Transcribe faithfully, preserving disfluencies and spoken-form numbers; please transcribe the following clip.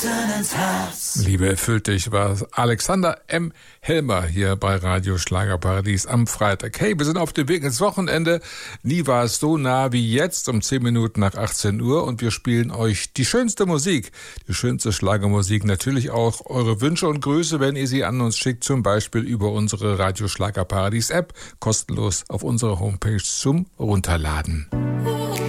Liebe erfüllt dich war Alexander M. Helmer hier bei Radio Schlagerparadies am Freitag. Hey, wir sind auf dem Weg ins Wochenende. Nie war es so nah wie jetzt um zehn Minuten nach achtzehn Uhr und wir spielen euch die schönste Musik, die schönste Schlagermusik, natürlich auch eure Wünsche und Grüße, wenn ihr sie an uns schickt, zum Beispiel über unsere Radio Schlagerparadies App, kostenlos auf unserer Homepage zum Runterladen.